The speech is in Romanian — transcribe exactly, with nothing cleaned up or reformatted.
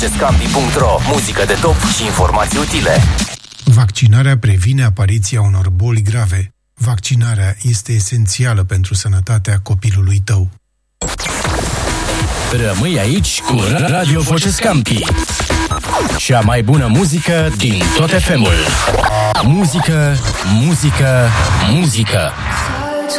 Focescampi punct ro. Muzică de top și informații utile. Vaccinarea previne apariția unor boli grave. Vaccinarea este esențială pentru sănătatea copilului tău. Rămâi aici cu Radio Focescampi. Cea mai bună muzică din tot F M-ul. Muzică, muzică, muzică.